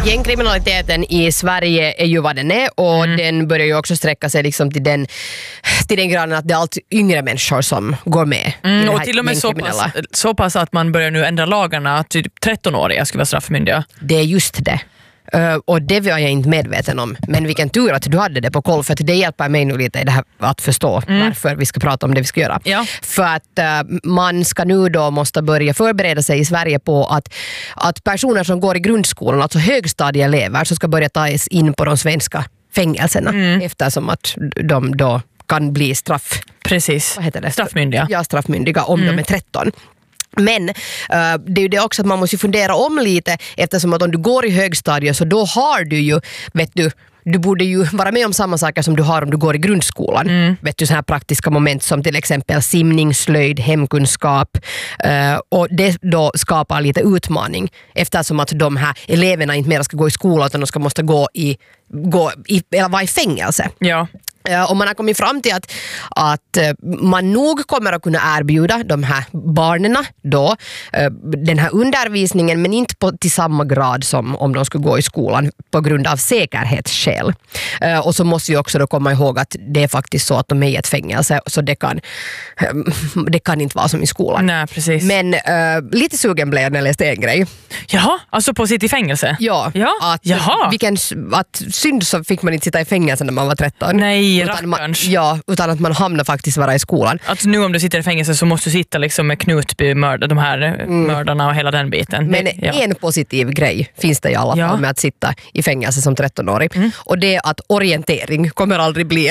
Gängkriminaliteten i Sverige är ju vad den är och den börjar ju också sträcka sig liksom till den graden att det är allt yngre människor som går med. Och till och med så pass att man börjar nu ändra lagarna att typ 13-åriga ska vara straffmyndiga. Det är just det. Och det var jag inte medveten om. Men vilken tur att du hade det på koll, för att det hjälper mig nu lite i det här att förstå varför vi ska prata om det vi ska göra. Ja. För att man ska nu då måste börja förbereda sig i Sverige på att personer som går i grundskolan, alltså högstadieelever, så ska börja tas in på de svenska fängelserna eftersom att de då kan bli Precis. Vad heter det? Straffmyndiga. Ja, straffmyndiga om de är 13. Men det är ju det också att man måste fundera om lite, eftersom att om du går i högstadiet så då har du ju, vet du borde ju vara med om samma saker som du har om du går i grundskolan. Vet du, så här praktiska moment som till exempel simning, slöjd, hemkunskap, och det då skapar lite utmaning eftersom att de här eleverna inte mer ska gå i skolan utan de ska måste eller vara i fängelse. Ja. Och man har kommit fram till att man nog kommer att kunna erbjuda de här barnen då den här undervisningen, men inte till samma grad som om de skulle gå i skolan på grund av säkerhetsskäl. Och så måste vi också då komma ihåg att det är faktiskt så att de är i ett fängelse, så det kan inte vara som i skolan. Nej, precis. Men lite sugen blev jag när jag läste en grej. Jaha, alltså på sitt i fängelse? Ja, att synd så fick man inte sitta i fängelse när man var 13. Nej, utan att man hamnar faktiskt vara i skolan. Att nu om du sitter i fängelse så måste du sitta liksom med Knutby, de här mördarna och hela den biten. Men en positiv grej finns det i alla fall med att sitta i fängelse som 13-årig. Och det är att orientering kommer aldrig bli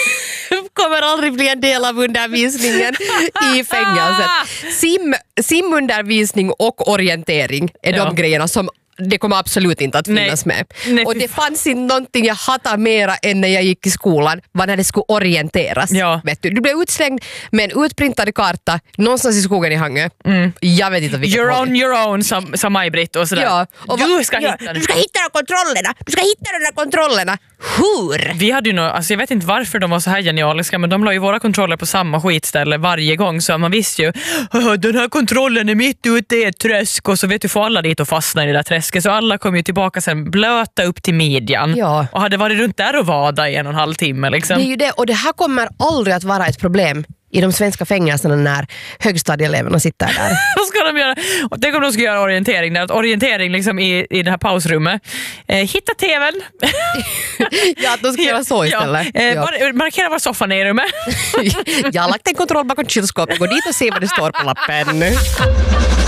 en del av undervisningen i fängelset. Simundervisning och orientering är de grejerna som det kommer absolut inte att finnas med. Nej, och det fanns inte någonting jag hatade mera än när jag gick i skolan, var när det skulle orienteras. Ja. Vet du blev utslängd med en utprintad karta någonstans i skogen i Hangö. Jag vet inte vilket You're on your own, sa Maj-Britt och sådär. Ja. Och du ska hitta de där kontrollerna. Hur? Vi hade ju jag vet inte varför de var så här genialiska, men de la ju våra kontroller på samma skitställe varje gång, så man visste ju den här kontrollen är mitt ute i ett träsk, och så vet du, får alla dit och fastna i det där träsket, så alla kom ju tillbaka sen blöta upp till midjan och hade varit runt där och vada i 1,5 timme liksom. Det är ju det, och det här kommer aldrig att vara ett problem i de svenska fängelserna när högstadieeleverna sitter där. Vad ska de göra? Och tänk om de ska göra orientering där. Orientering liksom i det här pausrummet. Hitta tvn. Ja, att de ska göra så istället. Markera var soffan är i rummet. Jag har lagt en kontroll bakom kylskåpet. Gå dit och se vad det står på lappen.